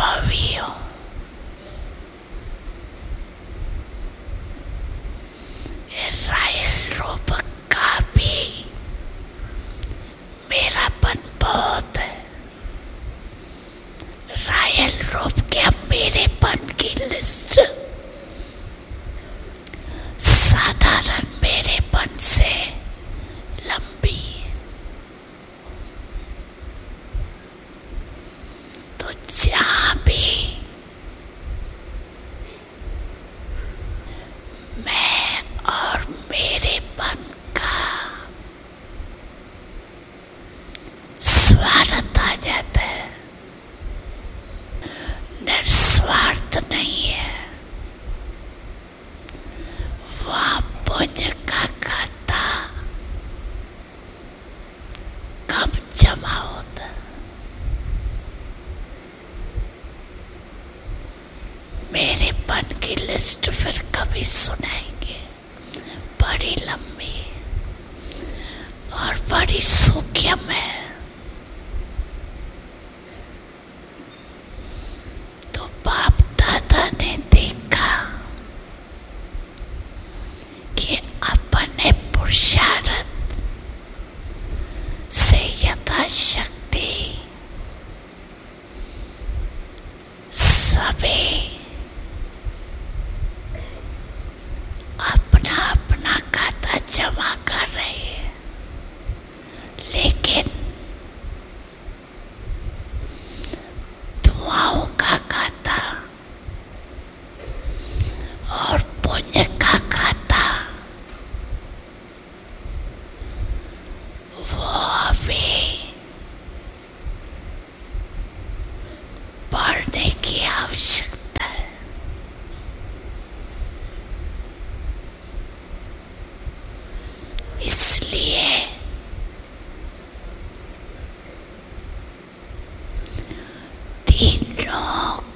अनुभवी हूं। रायल रूप का भी मेरापन बहुत है। रायल रूप के मेरेपन की लिस्ट साधारण मेरेपन से लंबी है। तो जहां भी मैं और मेरेपन का स्वार्थ आ जाता है, निस्वार्थ नहीं है, वहां पुण्य का खाता कब जमा होता है। मेरेपन की लिस्ट फिर कभी सुनाएंगे, बड़ी लंबी और बड़ी सूक्ष्म है। तो बाप दादा ने देखा कि अपने पुरुषार्थ से यथाशक्ति सभी अपना अपना खाता जमा कर रहे हैं, लेकिन दुआओं का खाता और पुण्य का खाता वो अभी बढ़ने की आवश्यकता है। इसलिए तीनों